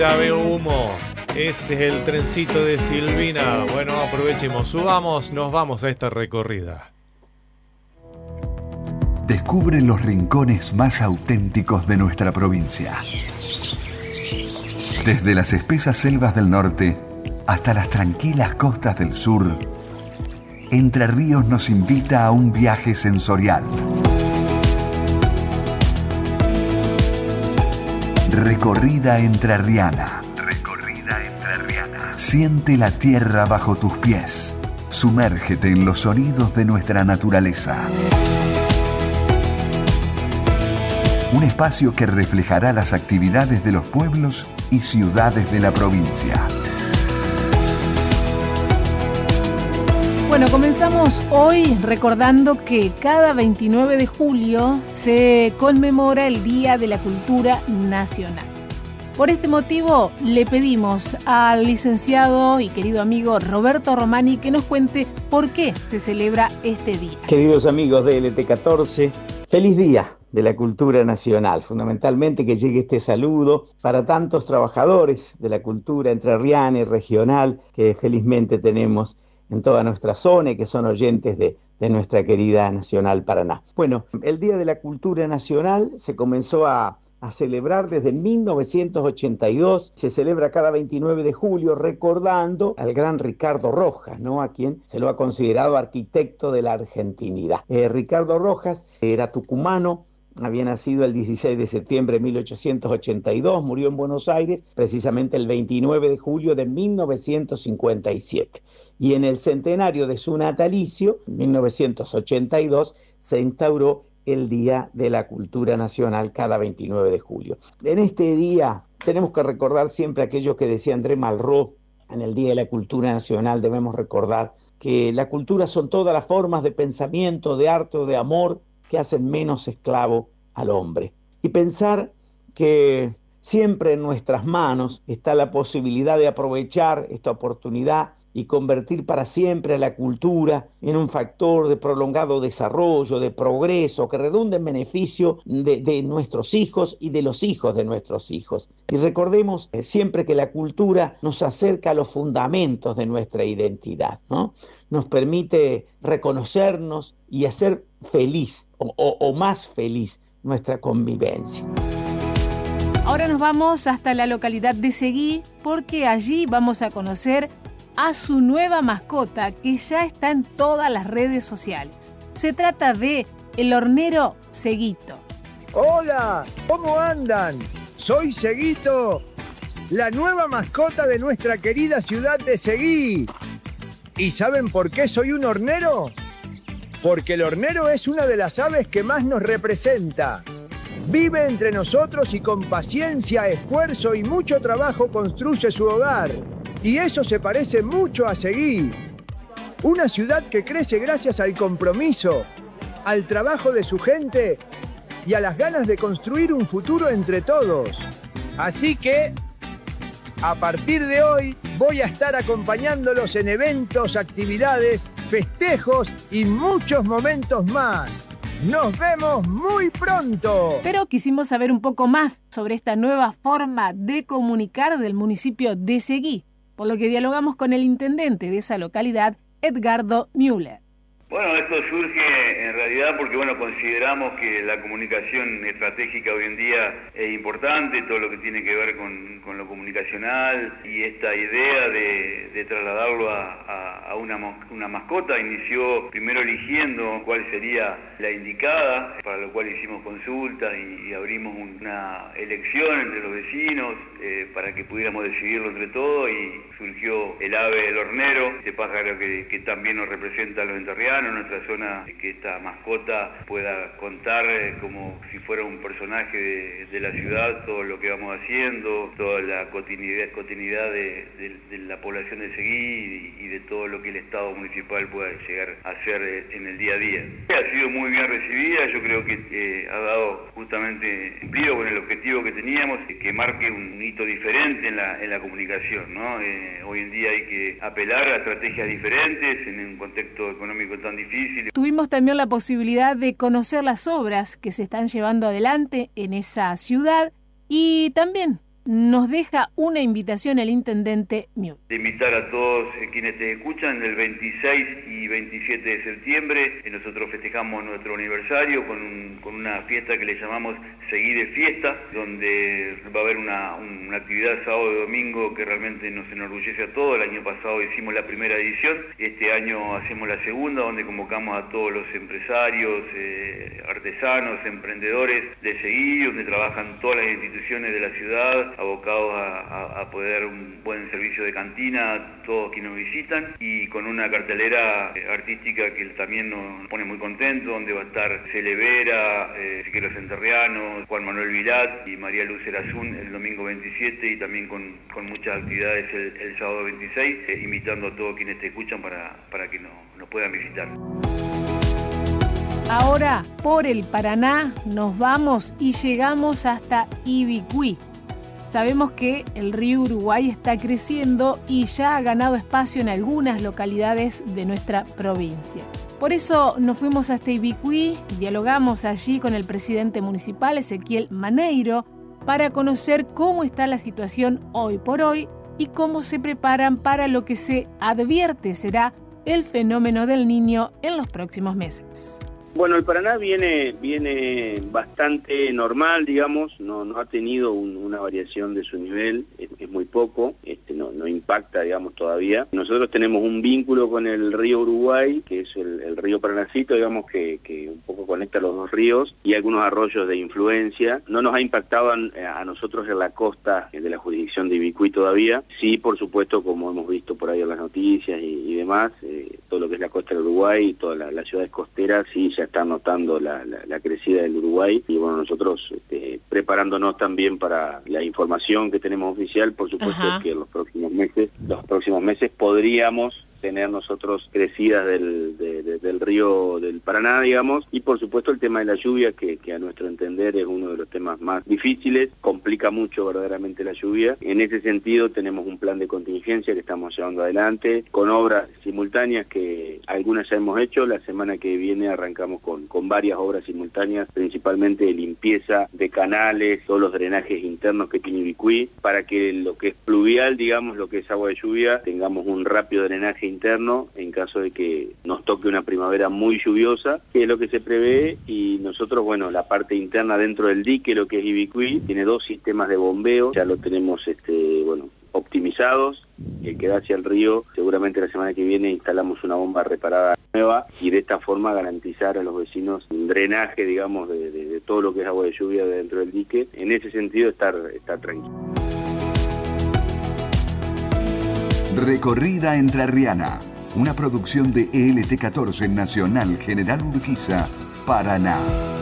Ya veo humo. Ese es el trencito de Silvina. Bueno, aprovechemos, subamos, nos vamos a esta recorrida. Descubre los rincones más auténticos de nuestra provincia. Desde las espesas selvas del norte hasta las tranquilas costas del sur, Entre Ríos nos invita a un viaje sensorial. Recorrida entrerriana. Siente la tierra bajo tus pies. Sumérgete en los sonidos de nuestra naturaleza. Un espacio que reflejará las actividades de los pueblos y ciudades de la provincia. Bueno, comenzamos hoy recordando que cada 29 de julio se conmemora el Día de la Cultura Nacional. Por este motivo, le pedimos al licenciado y querido amigo Roberto Romani que nos cuente por qué se celebra este día. Queridos amigos de LT14, feliz Día de la Cultura Nacional. Fundamentalmente que llegue este saludo para tantos trabajadores de la cultura entrerriana y regional que felizmente tenemos en toda nuestra zona y que son oyentes de nuestra querida Nacional Paraná. Bueno, el Día de la Cultura Nacional se comenzó a celebrar desde 1982, se celebra cada 29 de julio recordando al gran Ricardo Rojas, ¿no? A quien se lo ha considerado arquitecto de la argentinidad. Ricardo Rojas era tucumano, había nacido el 16 de septiembre de 1882, murió en Buenos Aires precisamente el 29 de julio de 1957. Y en el centenario de su natalicio, 1982, se instauró el Día de la Cultura Nacional cada 29 de julio. En este día tenemos que recordar siempre aquello que decía André Malraux, en el Día de la Cultura Nacional debemos recordar que la cultura son todas las formas de pensamiento, de arte o de amor que hacen menos esclavo al hombre. Y pensar que siempre en nuestras manos está la posibilidad de aprovechar esta oportunidad y convertir para siempre a la cultura en un factor de prolongado desarrollo, de progreso, que redunde en beneficio de nuestros hijos y de los hijos de nuestros hijos. Y recordemos siempre que la cultura nos acerca a los fundamentos de nuestra identidad, ¿no? Nos permite reconocernos y hacer feliz o más feliz nuestra convivencia. Ahora nos vamos hasta la localidad de Seguí porque allí vamos a conocer a su nueva mascota que ya está en todas las redes sociales. Se trata de el hornero Seguito. Hola, ¿cómo andan? Soy Seguito, la nueva mascota de nuestra querida ciudad de Seguí. ¿Y saben por qué soy un hornero? Porque el hornero es una de las aves que más nos representa. Vive entre nosotros y con paciencia, esfuerzo y mucho trabajo construye su hogar. Y eso se parece mucho a Seguí. Una ciudad que crece gracias al compromiso, al trabajo de su gente y a las ganas de construir un futuro entre todos. Así que, a partir de hoy, voy a estar acompañándolos en eventos, actividades, festejos y muchos momentos más. ¡Nos vemos muy pronto! Pero quisimos saber un poco más sobre esta nueva forma de comunicar del municipio de Seguí, por lo que dialogamos con el intendente de esa localidad, Edgardo Müller. Bueno, esto surge en realidad porque consideramos que la comunicación estratégica hoy en día es importante, todo lo que tiene que ver con lo comunicacional, y esta idea de trasladarlo a una mascota inició primero eligiendo cuál sería la indicada, para lo cual hicimos consultas y abrimos una elección entre los vecinos para que pudiéramos decidirlo entre todos, y surgió el ave del hornero, este pájaro que también nos representa a los entrerrianos en nuestra zona, que esta mascota pueda contar como si fuera un personaje de la ciudad todo lo que vamos haciendo, toda la cotidianidad de la población de Seguí y de todo lo que el Estado municipal pueda llegar a hacer en el día a día. Ha sido muy bien recibida, yo creo que ha dado justamente cumplido con el objetivo que teníamos, que marque un hito diferente en la comunicación, ¿no? Hoy en día hay que apelar a estrategias diferentes en un contexto económico tan difícil. Tuvimos también la posibilidad de conocer las obras que se están llevando adelante en esa ciudad y también nos deja una invitación el intendente Miur. De invitar a todos quienes te escuchan, el 26 y 27 de septiembre nosotros festejamos nuestro aniversario con una fiesta que le llamamos Seguí de Fiesta, donde va a haber una actividad sábado y domingo que realmente nos enorgullece a todos. El año pasado hicimos la primera edición, este año hacemos la segunda, donde convocamos a todos los empresarios, artesanos, emprendedores de Seguí, donde trabajan todas las instituciones de la ciudad, abocados a poder un buen servicio de cantina a todos quienes nos visitan, y con una cartelera artística que también nos pone muy contentos, donde va a estar Celevera, Siqueros Enterrianos, Juan Manuel Virat y María Luz Erazún el domingo 27, y también con muchas actividades el sábado 26, invitando a todos quienes te escuchan para que nos puedan visitar. Ahora, por el Paraná, nos vamos y llegamos hasta Ibicuí. Sabemos que el río Uruguay está creciendo y ya ha ganado espacio en algunas localidades de nuestra provincia. Por eso nos fuimos hasta Ibicuí, dialogamos allí con el presidente municipal, Ezequiel Maneiro, para conocer cómo está la situación hoy por hoy y cómo se preparan para lo que se advierte será el fenómeno del Niño en los próximos meses. Bueno, el Paraná viene bastante normal, digamos, no ha tenido una variación de su nivel, es muy poco, no impacta, digamos, todavía. Nosotros tenemos un vínculo con el río Uruguay, que es el río Paranacito, digamos, que un poco conecta los dos ríos, y algunos arroyos de influencia. No nos ha impactado a nosotros en la costa de la jurisdicción de Ibicuí todavía. Sí, por supuesto, como hemos visto por ahí en las noticias y demás, todo lo que es la costa del Uruguay y todas las ciudades costeras, sí, ya está notando la crecida del Uruguay, y bueno, nosotros preparándonos también para la información que tenemos oficial, por supuesto. Ajá. Que los próximos meses podríamos tener nosotros crecidas del río del Paraná, digamos, y por supuesto el tema de la lluvia, que a nuestro entender es uno de los temas más difíciles, complica mucho verdaderamente la lluvia. En ese sentido tenemos un plan de contingencia que estamos llevando adelante, con obras simultáneas que algunas ya hemos hecho. La semana que viene arrancamos con varias obras simultáneas, principalmente de limpieza de canales, todos los drenajes internos que tiene Ibicuí, para que lo que es pluvial, digamos, lo que es agua de lluvia, tengamos un rápido drenaje interno en caso de que nos toque una primavera muy lluviosa, que es lo que se prevé. Y nosotros, bueno, la parte interna dentro del dique, lo que es Ibicuí, tiene 2 sistemas de bombeo, ya lo tenemos optimizados. El que da hacia el río, seguramente la semana que viene instalamos una bomba reparada nueva, y de esta forma garantizar a los vecinos un drenaje, digamos, de todo lo que es agua de lluvia dentro del dique. En ese sentido estar tranquilo. Recorrida Entrerriana, una producción de ELT14 Nacional General Urquiza, Paraná.